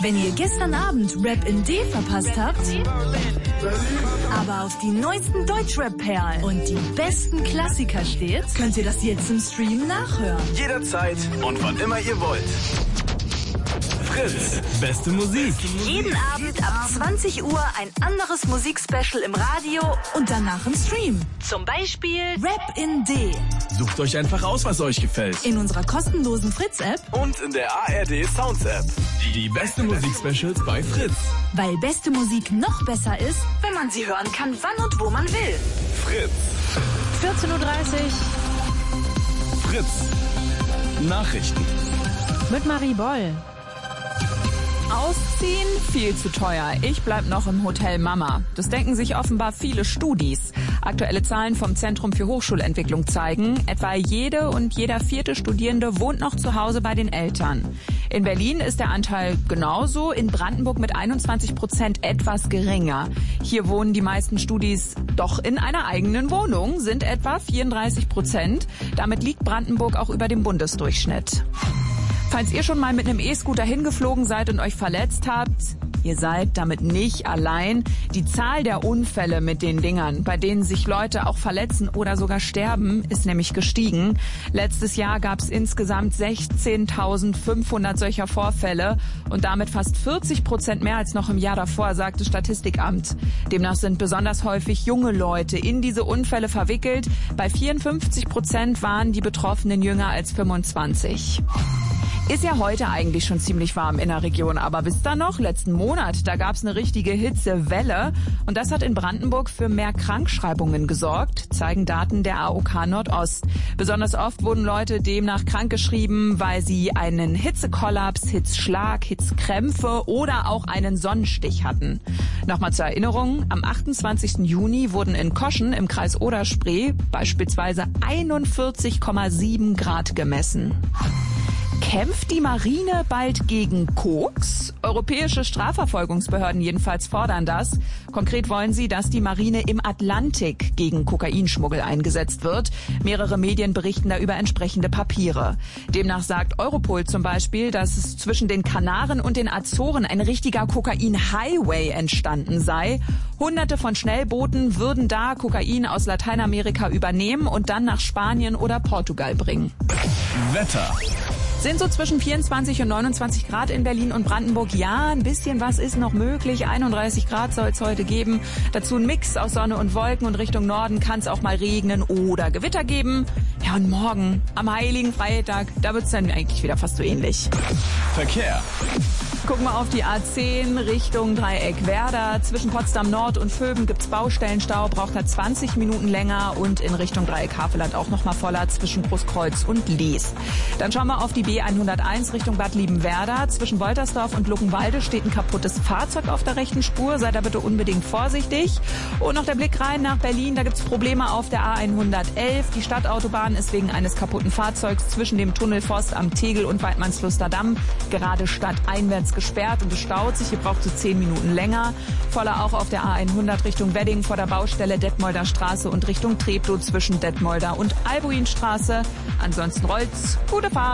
Wenn ihr gestern Abend Rap in D verpasst habt, aber auf die neuesten Deutschrap-Perlen und die besten Klassiker steht, könnt ihr das jetzt im Stream nachhören. Jederzeit und wann immer ihr wollt. Fritz, beste Musik. Jeden Abend ab 20 Uhr ein anderes Musikspecial im Radio und danach im Stream. Zum Beispiel Rap in D. Sucht euch einfach aus, was euch gefällt. In unserer kostenlosen Fritz-App Und in der ARD Sounds-App. Die beste Musikspecials bei Fritz. weil beste Musik noch besser ist, wenn man sie hören kann, wann und wo man will. Fritz. 14.30 Uhr Fritz. Nachrichten. mit Marie Boll. Ausziehen? Viel zu teuer. Ich bleib noch im Hotel Mama. Das denken sich offenbar viele Studis. Aktuelle Zahlen vom Zentrum für Hochschulentwicklung zeigen, etwa jede und jeder vierte Studierende wohnt noch zu Hause bei den Eltern. In Berlin ist der Anteil genauso, in Brandenburg mit 21% etwas geringer. Hier wohnen die meisten Studis doch in einer eigenen Wohnung, sind etwa 34%. Damit liegt Brandenburg auch über dem Bundesdurchschnitt. Falls ihr schon mal mit einem E-Scooter hingeflogen seid und euch verletzt habt, ihr seid damit nicht allein. Die Zahl der Unfälle mit den Dingern, bei denen sich Leute auch verletzen oder sogar sterben, ist nämlich gestiegen. Letztes Jahr gab es insgesamt 16.500 solcher Vorfälle und damit fast 40% mehr als noch im Jahr davor, sagt das Statistikamt. Demnach sind besonders häufig junge Leute in diese Unfälle verwickelt. Bei 54% waren die Betroffenen jünger als 25. Ist ja heute eigentlich schon ziemlich warm in der Region, aber wisst ihr noch, letzten Monat, da gab's eine richtige Hitzewelle und das hat in Brandenburg für mehr Krankschreibungen gesorgt, zeigen Daten der AOK Nordost. Besonders oft wurden Leute demnach krankgeschrieben, weil sie einen Hitzekollaps, Hitzschlag, Hitzkrämpfe oder auch einen Sonnenstich hatten. Nochmal zur Erinnerung, am 28. Juni wurden in Koschen im Kreis Oder-Spree beispielsweise 41,7 Grad gemessen. Kämpft die Marine bald gegen Koks? Europäische Strafverfolgungsbehörden jedenfalls fordern das. Konkret wollen sie, dass die Marine im Atlantik gegen Kokainschmuggel eingesetzt wird. Mehrere Medien berichten da über entsprechende Papiere. Demnach sagt Europol zum Beispiel, dass es zwischen den Kanaren und den Azoren ein richtiger Kokain-Highway entstanden sei. Hunderte von Schnellbooten würden da Kokain aus Lateinamerika übernehmen und dann nach Spanien oder Portugal bringen. Wetter. Sind so zwischen 24 und 29 Grad in Berlin und Brandenburg. Ja, ein bisschen was ist noch möglich. 31 Grad soll es heute geben. Dazu ein Mix aus Sonne und Wolken und Richtung Norden kann es auch mal regnen oder Gewitter geben. Ja, und morgen, am Heiligen Freitag, da wird es dann eigentlich wieder fast so ähnlich. Verkehr. Gucken wir auf die A10 Richtung Dreieck Werder. Zwischen Potsdam Nord und Vöben gibt's Baustellenstau, braucht da 20 Minuten länger und in Richtung Dreieck Havelland auch nochmal voller zwischen Großkreuz und Lies. Dann schauen wir auf die B101 Richtung Bad Liebenwerda. Zwischen Woltersdorf und Luckenwalde steht ein kaputtes Fahrzeug auf der rechten Spur. Seid da bitte unbedingt vorsichtig. Und noch der Blick rein nach Berlin. Da gibt's Probleme auf der A111. Die Stadtautobahn ist wegen eines kaputten Fahrzeugs zwischen dem Tunnel Forst am Tegel und Weidmannsluster Damm gerade stadteinwärts gesperrt und es staut sich. Hier braucht es 10 Minuten länger. Voller auch auf der A100 Richtung Wedding vor der Baustelle Detmolder Straße und Richtung Treptow zwischen Detmolder und Albuinstraße. Ansonsten rollt's. Gute Fahrt.